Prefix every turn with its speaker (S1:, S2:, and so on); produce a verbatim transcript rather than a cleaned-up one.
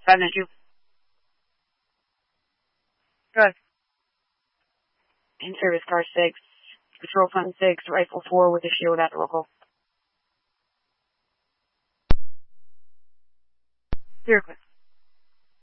S1: five nine two. Good. In service car six, patrol fund six, rifle four with a shield at the local. Clear, quick.